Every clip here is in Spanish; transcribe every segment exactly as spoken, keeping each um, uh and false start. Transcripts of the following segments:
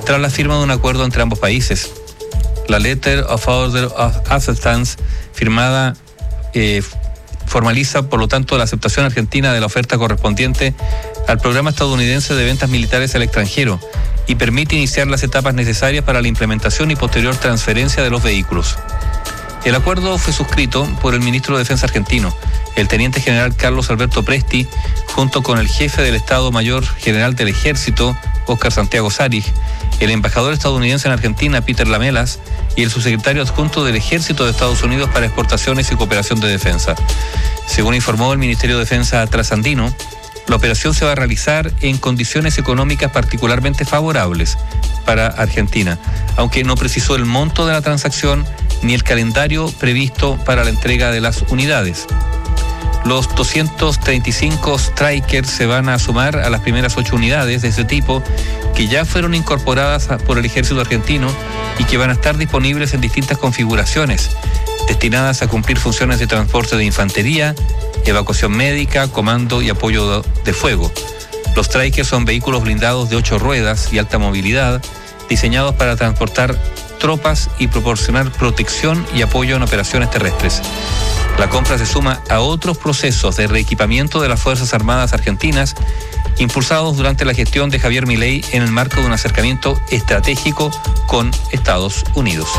tras la firma de un acuerdo entre ambos países. La Letter of Order of Acceptance firmada eh, formaliza, por lo tanto, la aceptación argentina de la oferta correspondiente al programa estadounidense de ventas militares al extranjero y permite iniciar las etapas necesarias para la implementación y posterior transferencia de los vehículos. El acuerdo fue suscrito por el ministro de Defensa argentino, el teniente general Carlos Alberto Presti, junto con el jefe del Estado Mayor General del Ejército, Óscar Santiago Sarig, el embajador estadounidense en Argentina, Peter Lamelas, y el subsecretario adjunto del Ejército de Estados Unidos para Exportaciones y Cooperación de Defensa. Según informó el Ministerio de Defensa trasandino, la operación se va a realizar en condiciones económicas particularmente favorables para Argentina, aunque no precisó el monto de la transacción ni el calendario previsto para la entrega de las unidades. Los doscientos treinta y cinco Strykers se van a sumar a las primeras ocho unidades de ese tipo que ya fueron incorporadas por el ejército argentino y que van a estar disponibles en distintas configuraciones, destinadas a cumplir funciones de transporte de infantería, evacuación médica, comando y apoyo de fuego. Los Strykers son vehículos blindados de ocho ruedas y alta movilidad, diseñados para transportar tropas y proporcionar protección y apoyo en operaciones terrestres. La compra se suma a otros procesos de reequipamiento de las Fuerzas Armadas argentinas, impulsados durante la gestión de Javier Milei en el marco de un acercamiento estratégico con Estados Unidos.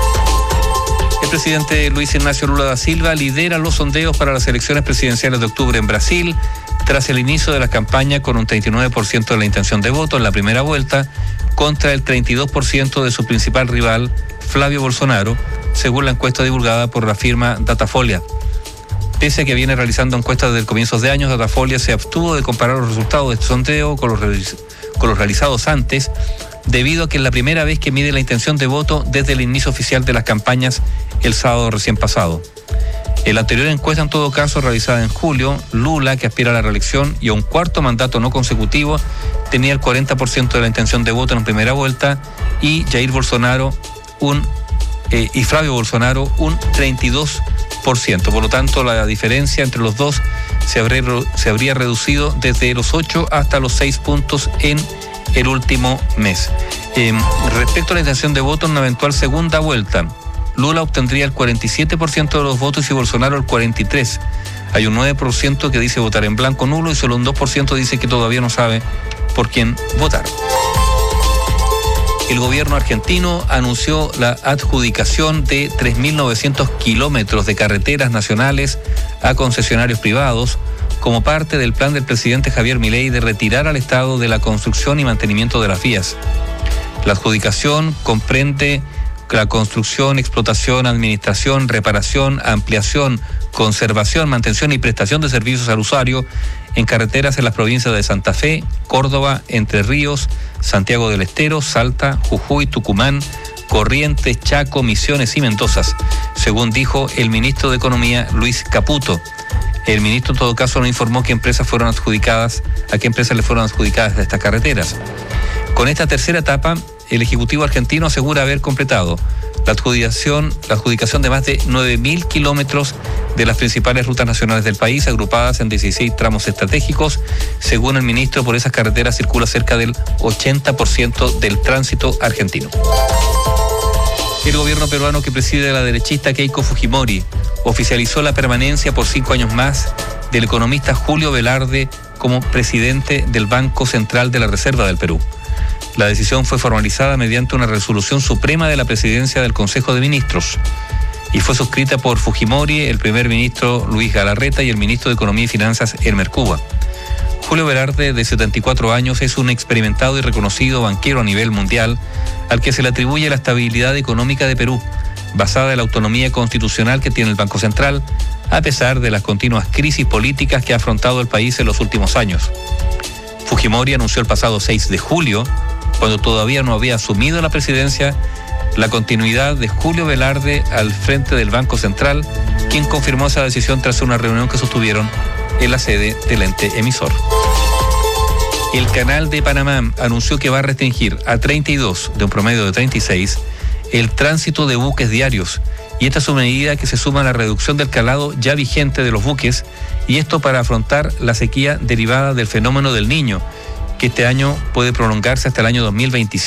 El presidente Luis Ignacio Lula da Silva lidera los sondeos para las elecciones presidenciales de octubre en Brasil, tras el inicio de la campaña con un treinta y nueve por ciento de la intención de voto en la primera vuelta, contra el treinta y dos por ciento de su principal rival, Flavio Bolsonaro, según la encuesta divulgada por la firma Datafolha. Pese a que viene realizando encuestas desde el comienzo de años, Datafolha se abstuvo de comparar los resultados de este sondeo con los, realiz- con los realizados antes, debido a que es la primera vez que mide la intención de voto desde el inicio oficial de las campañas el sábado recién pasado. En la anterior encuesta, en todo caso, realizada en julio, Lula, que aspira a la reelección y a un cuarto mandato no consecutivo, tenía el cuarenta por ciento de la intención de voto en primera vuelta y Jair Bolsonaro un, eh, y Flavio Bolsonaro un treinta y dos por ciento. Por lo tanto, la diferencia entre los dos se habría, se habría reducido desde los ocho hasta los seis puntos en el último mes. Eh, respecto a la intención de voto en una eventual segunda vuelta, Lula obtendría el cuarenta y siete por ciento de los votos y Bolsonaro el cuarenta y tres por ciento. Hay un nueve por ciento que dice votar en blanco nulo y solo un dos por ciento dice que todavía no sabe por quién votar. El gobierno argentino anunció la adjudicación de tres mil novecientos kilómetros de carreteras nacionales a concesionarios privados como parte del plan del presidente Javier Milei de retirar al Estado de la construcción y mantenimiento de las vías. La adjudicación comprende la construcción, explotación, administración, reparación, ampliación, conservación, mantención y prestación de servicios al usuario en carreteras en las provincias de Santa Fe, Córdoba, Entre Ríos, Santiago del Estero, Salta, Jujuy, Tucumán, Corrientes, Chaco, Misiones y Mendoza, según dijo el ministro de Economía, Luis Caputo. El ministro en todo caso no informó qué empresas fueron adjudicadas, a qué empresas le fueron adjudicadas de estas carreteras. Con esta tercera etapa, el Ejecutivo argentino asegura haber completado la adjudicación, la adjudicación de más de nueve mil kilómetros de las principales rutas nacionales del país, agrupadas en dieciséis tramos estratégicos. Según el ministro, por esas carreteras circula cerca del ochenta por ciento del tránsito argentino. El gobierno peruano que preside la derechista Keiko Fujimori oficializó la permanencia por cinco años más del economista Julio Velarde como presidente del Banco Central de la Reserva del Perú. La decisión fue formalizada mediante una resolución suprema de la presidencia del Consejo de Ministros y fue suscrita por Fujimori, el primer ministro Luis Galarreta y el ministro de Economía y Finanzas Elmer Cuba. Julio Velarde, de setenta y cuatro años, es un experimentado y reconocido banquero a nivel mundial al que se le atribuye la estabilidad económica de Perú, basada en la autonomía constitucional que tiene el Banco Central, a pesar de las continuas crisis políticas que ha afrontado el país en los últimos años. Fujimori anunció el pasado seis de julio, cuando todavía no había asumido la presidencia, la continuidad de Julio Velarde al frente del Banco Central, quien confirmó esa decisión tras una reunión que sostuvieron en la sede del ente emisor. El Canal de Panamá anunció que va a restringir a treinta y dos, de un promedio de treinta y seis, el tránsito de buques diarios, y esta es una medida que se suma a la reducción del calado ya vigente de los buques, y esto para afrontar la sequía derivada del fenómeno del Niño, que este año puede prolongarse hasta el año dos mil veinticinco.